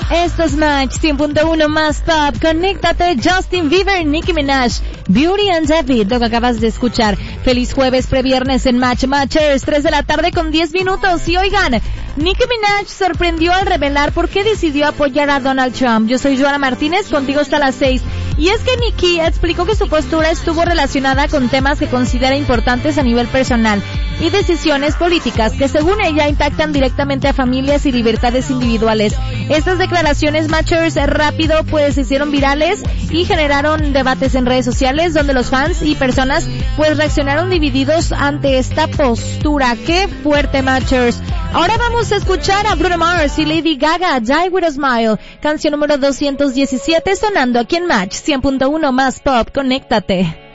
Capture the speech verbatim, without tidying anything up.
Esto es Match cien punto uno más Pop. Conéctate, Justin Bieber, Nicki Minaj, Beauty and David, lo que acabas de escuchar. Feliz jueves, previernes en Match Matchers, tres de la tarde con diez minutos. Y oigan, Nicki Minaj sorprendió al revelar por qué decidió apoyar a Donald Trump. Yo soy Joana Martínez, contigo hasta las seis. Y es que Nicki explicó que su postura estuvo relacionada con temas que considera importantes a nivel personal y decisiones políticas que según ella impactan directamente a familias y libertades individuales. Estas declaraciones Matchers rápido pues se hicieron virales y generaron debates en redes sociales donde los fans y personas pues reaccionaron divididos ante esta postura. ¡Qué fuerte, Matchers! Ahora vamos a escuchar a Bruno Mars y Lady Gaga, Die With A Smile, canción número doscientos diecisiete sonando aquí en Match cien punto uno más Pop. Conéctate.